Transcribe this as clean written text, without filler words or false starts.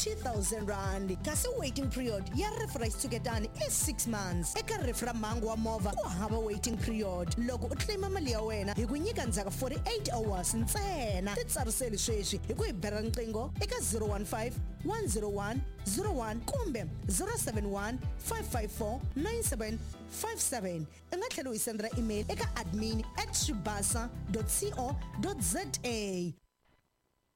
40,000 rand kasi waiting period ya reference togetani is 6 months eka refra mangu wa mova ku hava waiting period loko u claim mali ya wena hi ku nyika ndzhaka 48 hours ntsena titsariseli sweswi hi ku hi bela riqingho eka 015 101 01 kumbe 071 554 9757 nga tlhelo hi sendela email eka admin@shibasa.co.za